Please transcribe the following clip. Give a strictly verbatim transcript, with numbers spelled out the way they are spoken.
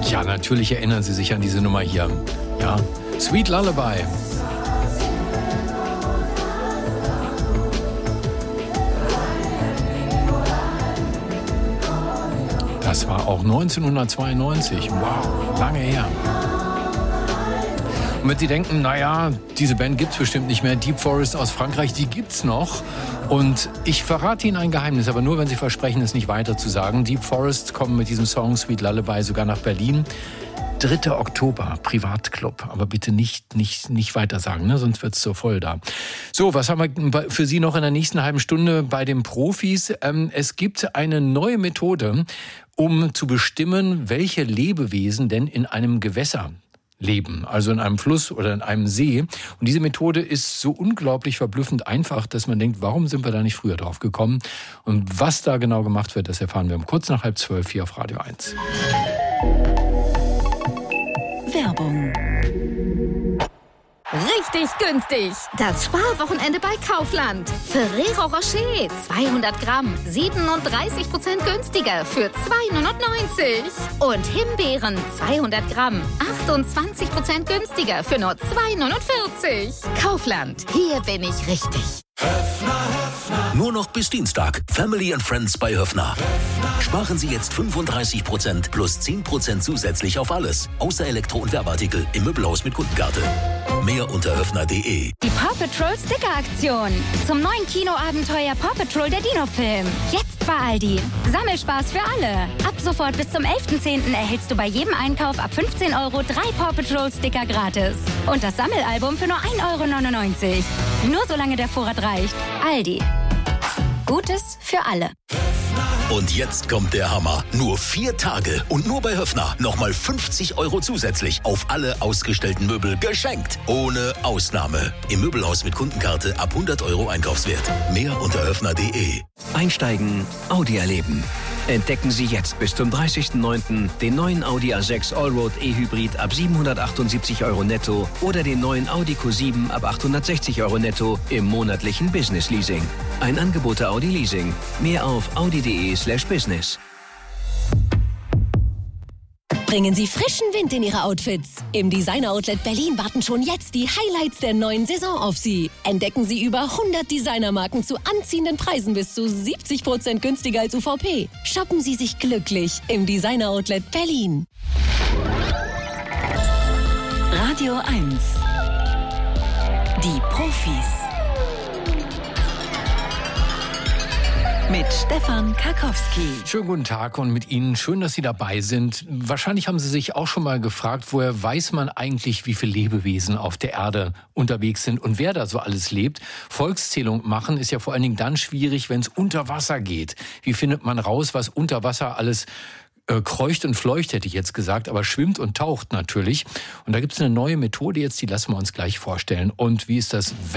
Ja, natürlich erinnern Sie sich an diese Nummer hier. Ja, Sweet Lullaby. Das war auch neunzehnhundertzweiundneunzig. Wow, lange her. Und wenn Sie denken, naja, diese Band gibt's bestimmt nicht mehr, Deep Forest aus Frankreich, die gibt's noch. Und ich verrate Ihnen ein Geheimnis, aber nur, wenn Sie versprechen, es nicht weiter zu sagen. Deep Forest kommen mit diesem Song Sweet Lullaby sogar nach Berlin. dritter Oktober, Privatclub. Aber bitte nicht, nicht, nicht weiter sagen, ne? Sonst wird's so voll da. So, was haben wir für Sie noch in der nächsten halben Stunde bei den Profis? Ähm, es gibt eine neue Methode, um zu bestimmen, welche Lebewesen denn in einem Gewässer leben, also in einem Fluss oder in einem See. Und diese Methode ist so unglaublich verblüffend einfach, dass man denkt, warum sind wir da nicht früher drauf gekommen? Und was da genau gemacht wird, das erfahren wir um kurz nach halb zwölf hier auf Radio eins. Werbung. Richtig günstig. Das Sparwochenende bei Kaufland. Ferrero Rocher zweihundert Gramm, siebenunddreißig Prozent günstiger für zwei neunundneunzig. Und Himbeeren zweihundert Gramm, achtundzwanzig Prozent günstiger für nur zwei neunundvierzig. Kaufland, hier bin ich richtig. Höfner, Höfner. Nur noch bis Dienstag. Family and Friends bei Höfner. Höfner. Sparen Sie jetzt fünfunddreißig Prozent plus zehn Prozent zusätzlich auf alles. Außer Elektro- und Werbeartikel im Möbelhaus mit Kundenkarte. Mehr unter höfner punkt de. Die Paw Patrol Sticker-Aktion. Zum neuen Kinoabenteuer Paw Patrol der Dino-Film. Jetzt bei Aldi. Sammelspaß für alle. Ab sofort bis zum elften zehnten erhältst du bei jedem Einkauf ab fünfzehn Euro drei Paw Patrol Sticker gratis. Und das Sammelalbum für nur ein Euro neunundneunzig. Nur solange der Vorrat reicht. Aldi. Gutes für alle. Und jetzt kommt der Hammer. Nur vier Tage und nur bei Höfner. Nochmal fünfzig Euro zusätzlich auf alle ausgestellten Möbel geschenkt. Ohne Ausnahme. Im Möbelhaus mit Kundenkarte ab hundert Euro Einkaufswert. Mehr unter höfner punkt de. Einsteigen, Audi erleben. Entdecken Sie jetzt bis zum dreißigsten neunten den neuen Audi A sechs Allroad E-Hybrid ab siebenhundertachtundsiebzig Euro netto oder den neuen Audi Q sieben ab achthundertsechzig Euro netto im monatlichen Business Leasing. Ein Angebot der Audi Leasing. Mehr auf audi punkt de slash business. Bringen Sie frischen Wind in Ihre Outfits. Im Designer Outlet Berlin warten schon jetzt die Highlights der neuen Saison auf Sie. Entdecken Sie über hundert Designermarken zu anziehenden Preisen bis zu siebzig Prozent günstiger als U V P. Shoppen Sie sich glücklich im Designer Outlet Berlin. Radio eins. Die Profis. Mit Stefan Karkowski. Schönen guten Tag und mit Ihnen. Schön, dass Sie dabei sind. Wahrscheinlich haben Sie sich auch schon mal gefragt, woher weiß man eigentlich, wie viele Lebewesen auf der Erde unterwegs sind und wer da so alles lebt. Volkszählung machen ist ja vor allen Dingen dann schwierig, wenn es unter Wasser geht. Wie findet man raus, was unter Wasser alles äh, kreucht und fleucht, hätte ich jetzt gesagt, aber schwimmt und taucht natürlich. Und da gibt es eine neue Methode jetzt, die lassen wir uns gleich vorstellen. Und wie ist das